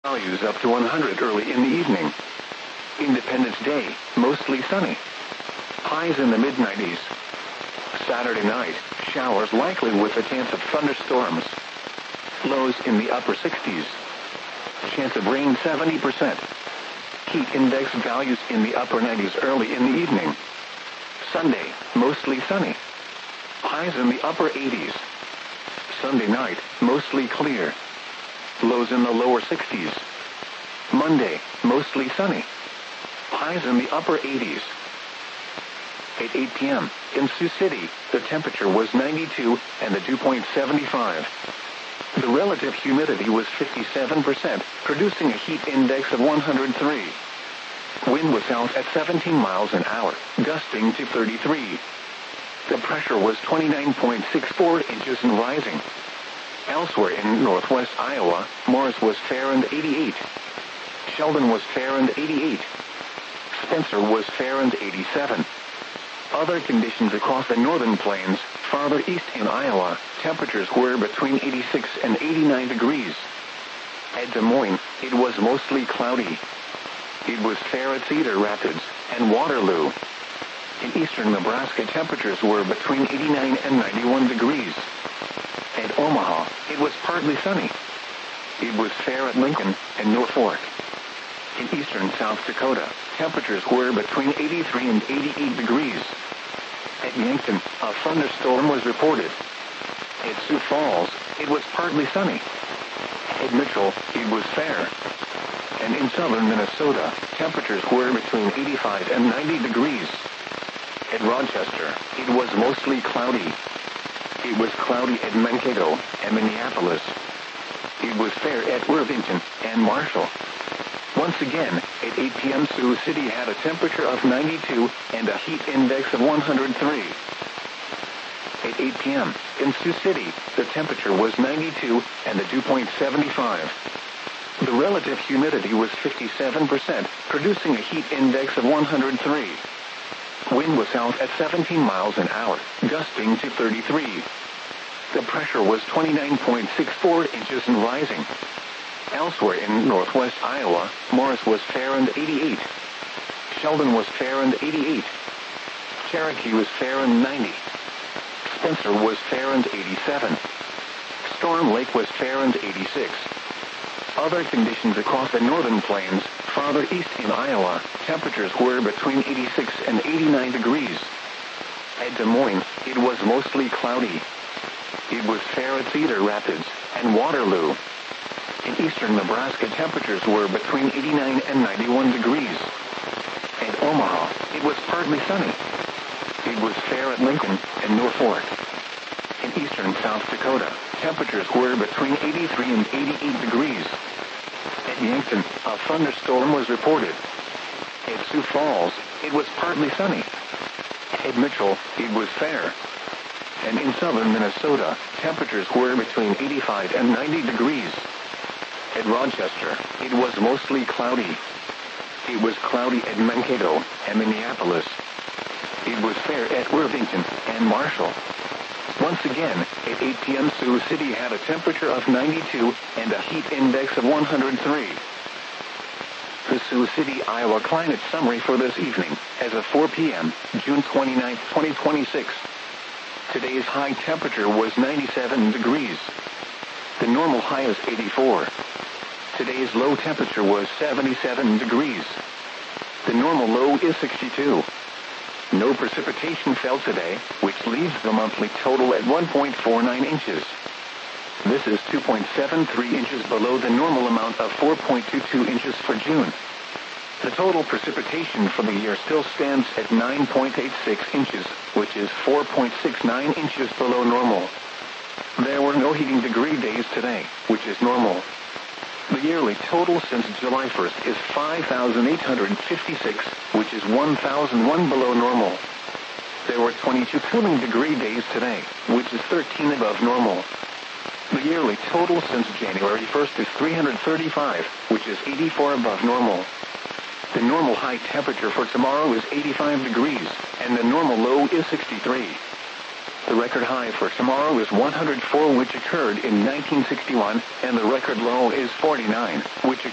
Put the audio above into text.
Values up to 100 early in the evening. Independence Day, mostly sunny. Highs in the mid-90s. Saturday night, showers likely with a chance of thunderstorms. Lows in the upper 60s. Chance of rain 70%. Heat index values in the upper 90s early in the evening. Sunday, mostly sunny. Highs in the upper 80s. Sunday night, mostly clear. Lows in the lower 60s. Monday, mostly sunny. Highs in the upper 80s. At 8 p.m., in Sioux City, the temperature was 92 and the dew point 75. The relative humidity was 57%, producing a heat index of 103. Wind was south at 17 miles an hour, gusting to 33. The pressure was 29.64 inches and rising. Elsewhere in northwest Iowa, Morris was fair and 88. Sheldon was fair and 88. Spencer was fair and 87. Other conditions across the northern plains, farther east in Iowa, temperatures were between 86 and 89 degrees. At Des Moines, it was mostly cloudy. It was fair at Cedar Rapids and Waterloo. In eastern Nebraska, temperatures were between 89 and 91 degrees. At Omaha, it was partly sunny. It was fair at Lincoln and Norfolk. In eastern South Dakota, temperatures were between 83 and 88 degrees. At Yankton, a thunderstorm was reported. At Sioux Falls, it was partly sunny. At Mitchell, it was fair. And in southern Minnesota, temperatures were between 85 and 90 degrees. At Rochester, it was mostly cloudy. It was cloudy at Mankato and Minneapolis. It was fair at Worthington and Marshall. Once again, at 8 p.m. Sioux City had a temperature of 92 and a heat index of 103. At 8 p.m. in Sioux City, the temperature was 92 and the dew point 75. The relative humidity was 57%, producing a heat index of 103. Wind was south at 17 miles an hour, gusting to 33. The pressure was 29.64 inches and rising. Elsewhere in northwest Iowa, Morris was fair and 88. Sheldon was fair and 88. Cherokee was fair and 90. Spencer was fair and 87. Storm Lake was fair and 86. Other conditions across the northern plains, farther east in Iowa, temperatures were between 86 and 89 degrees. At Des Moines, it was mostly cloudy. It was fair at Cedar Rapids and Waterloo. In eastern Nebraska, temperatures were between 89 and 91 degrees. At Omaha, it was partly sunny. It was fair at Lincoln and Norfolk. In eastern South Dakota, temperatures were between 83 and 88 degrees. At Yankton, a thunderstorm was reported. At Sioux Falls, it was partly sunny. At Mitchell, it was fair. And in southern Minnesota, temperatures were between 85 and 90 degrees. At Rochester, it was mostly cloudy. It was cloudy at Mankato and Minneapolis. It was fair at Worthington and Marshall. Once again, at 8 p.m. Sioux City had a temperature of 92 and a heat index of 103. The Sioux City, Iowa climate summary for this evening, as of 4 p.m., June 29, 2026. Today's high temperature was 97 degrees. The normal high is 84. Today's low temperature was 77 degrees. The normal low is 62. No precipitation fell today, which leaves the monthly total at 1.49 inches. This is 2.73 inches below the normal amount of 4.22 inches for June. The total precipitation for the year still stands at 9.86 inches, which is 4.69 inches below normal. There were no heating degree days today, which is normal. The yearly total since July 1st is 5,856, which is 1,001 below normal. There were 22 cooling degree days today, which is 13 above normal. The yearly total since January 1st is 335, which is 84 above normal. The normal high temperature for tomorrow is 85 degrees, and the normal low is 63. The record high for tomorrow is 104, which occurred in 1961, and the record low is 49, which occurred